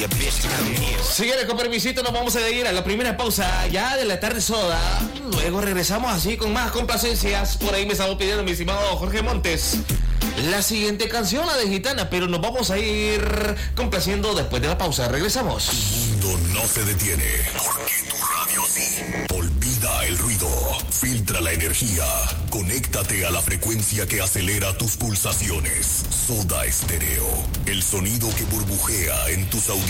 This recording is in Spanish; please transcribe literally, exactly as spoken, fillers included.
Señores, con permisito nos vamos a ir a la primera pausa ya de la tarde soda. Luego regresamos así con más complacencias. Por ahí me estaba pidiendo mi estimado Jorge Montes la siguiente canción, la de Gitana, pero nos vamos a ir complaciendo después de la pausa. Regresamos. Tu mundo no se detiene, porque tu radio sí. Olvida el ruido, filtra la energía, conéctate a la frecuencia que acelera tus pulsaciones. Soda Stereo, el sonido que burbujea en tus audífonos.